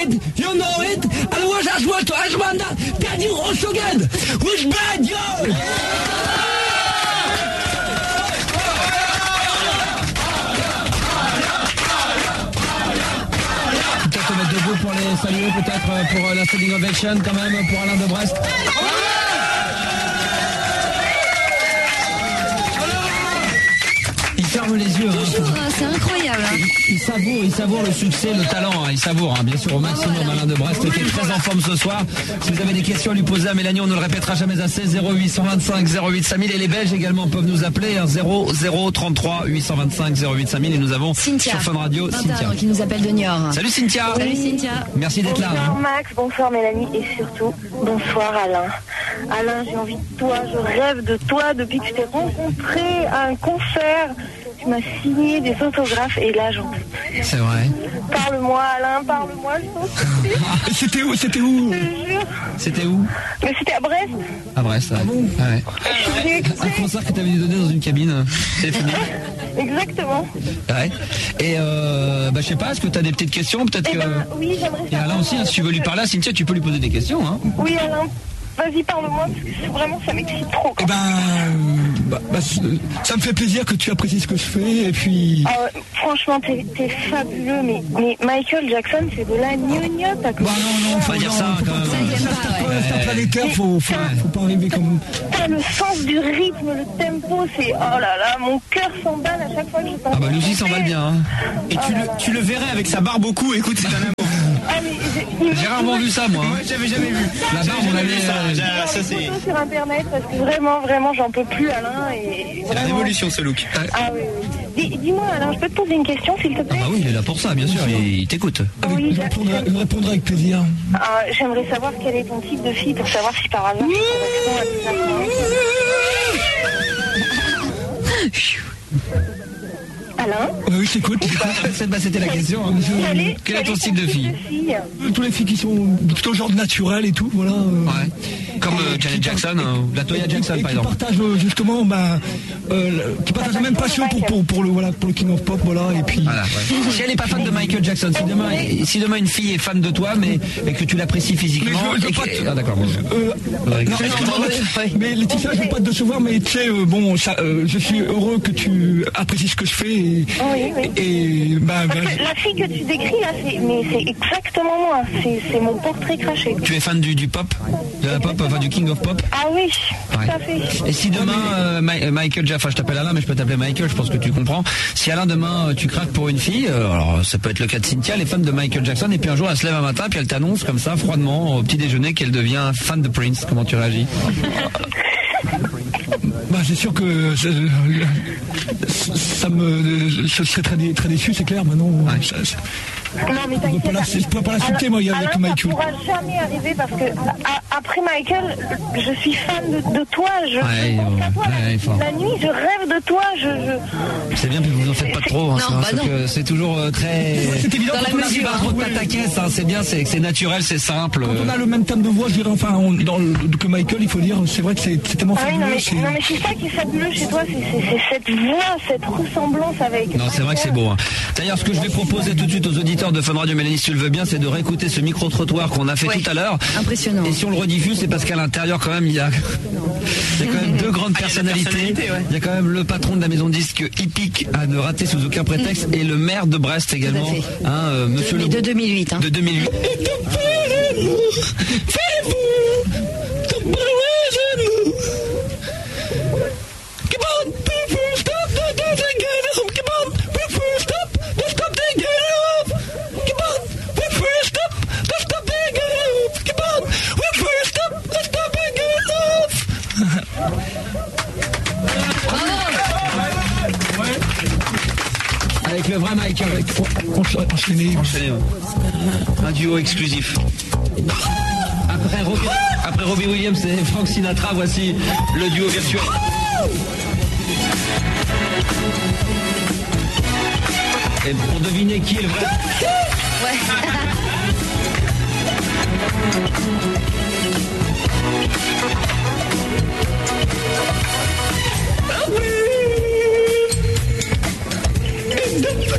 You know it, and was as well to Ashmanda, Daddy Rossogad, who's bad, yo! Peut-être te mettre debout pour les saluer, peut-être pour la standing ovation quand même, pour Alain de Brest. Il ferme les yeux. Toujours, c'est incroyable. Il savoure le succès, le talent. Il savoure, bien sûr, au maximum Alain de Brest, qui est très en forme ce soir. Si vous avez des questions à lui poser à Mélanie, on ne le répétera jamais assez. 0825 08 5000. Et les Belges également peuvent nous appeler. 0033 825 08 5000. Et nous avons Cynthia, sur Fun Radio Cynthia qui nous appelle de Niort. Salut Cynthia. Salut Cynthia. Merci d'être là. Bonsoir Max, bonsoir Mélanie et surtout bonsoir Alain. Alain, j'ai envie de toi, je rêve de toi depuis que je t'ai rencontré à un concert. Tu m'as signé des autographes et là j'en peux plus. C'est vrai. Parle-moi Alain, parle-moi, je t'en supplie. C'était où Je te jure. C'était où? Mais c'était à Brest. À Brest, ouais. Ah bon ouais. J'ai Un concert que tu avais donné dans une cabine. C'est fini. Exactement. Ouais. Et je sais pas, est-ce que tu as des petites questions? Peut-être que. Oui, j'aimerais Et Alain aussi, hein, si tu veux lui parler à Cynthia, tu peux lui poser des questions. Hein. Oui Alain, vas-y parle-moi, parce que vraiment ça m'excite trop. Eh ça me fait plaisir que tu apprécies ce que je fais et puis... Franchement, t'es fabuleux, mais Michael Jackson, c'est de la gnognotte à côté. Non, faut pas dire ça quand même. C'est un planétaire, faut pas arriver comme... T'as le sens du rythme, le tempo, c'est... Oh là là, mon cœur s'emballe à chaque fois que je passe. Ah bah lui aussi s'emballe bien. Hein. Et tu le verrais avec sa barbe au cou, écoute, c'est un amour. J'ai rarement vu ça, moi. Moi, j'avais jamais vu. La barbe, on avait ça, c'est sur internet parce que vraiment, j'en peux plus, Alain. c'est la révolution, ce look. Ah oui. Dis-moi, Alain, je peux te poser une question, s'il te plaît? Ah bah oui, il est là pour ça, bien sûr. Il t'écoute. Oui, Je répondrai avec plaisir. j'aimerais savoir quel est ton type de fille pour savoir si par hasard je correspond à tes attentes. Alain? Oui, je t'écoute. C'était la question. Hein. Quel est ton style de fille? Toutes les filles qui sont plutôt genre naturelles et tout, voilà. Ouais. Comme Janet Jackson, la Toya Jackson par exemple. Qui partagent justement, qui partagent la même passion pour le King of Pop, voilà, et puis... Voilà, ouais. Si elle n'est pas fan de Michael Jackson, si demain une fille est fan de toi, mais que tu l'apprécies physiquement... Ah d'accord. Mais Laetitia, je ne veux pas te décevoir, mais tu sais, je suis heureux que tu apprécies ce que je fais. La fille que tu décris là, c'est exactement moi. C'est mon portrait craché. Tu es fan du pop, de la pop, enfin du King of Pop? Ah oui, tout à fait. Et si demain Michael Jackson, je t'appelle Alain, mais je peux t'appeler Michael, je pense que tu comprends. Si Alain demain tu craques pour une fille, alors ça peut être le cas de Cynthia, elle est fan de Michael Jackson, et puis un jour elle se lève un matin, puis elle t'annonce comme ça froidement au petit déjeuner qu'elle devient fan de Prince. Comment tu réagis? C'est sûr que je serais très déçu, c'est clair. Maintenant, non mais t'inquiète. Je peux pas l'insulter moi avec Michael. Ça pourra jamais arriver parce que après Michael, je suis fan de toi. La nuit, je rêve de toi. C'est bien, mais vous en faites pas trop. C'est toujours très. C'est évident. Dans la musique, pas trop de ta caisse. C'est bien, c'est naturel, c'est simple. Quand on a le même thème de voix, je dirais, que Michael, il faut dire, c'est vrai que c'est tellement fabuleux. Non mais c'est ça qui est fabuleux chez toi, c'est cette voix, cette ressemblance avec. Non, c'est vrai que c'est beau. Hein. D'ailleurs, ce que je vais proposer tout de suite aux auditeurs de Fun Radio, Mélanie, si tu le veux bien, c'est de réécouter ce micro-trottoir qu'on a fait tout à l'heure. Impressionnant. Et si on le rediffuse, c'est parce qu'à l'intérieur, quand même, il y a quand même deux grandes personnalités. Il y a quand même le patron de la maison de disque hippique à ne rater sous aucun prétexte et le maire de Brest également. Hein, monsieur de 2008. Hein. De 2008. Avec le vrai Michael. Enchaîné. Un duo exclusif. Après Robbie Williams et Frank Sinatra, voici le duo virtuel. Et pour deviner qui est le vrai...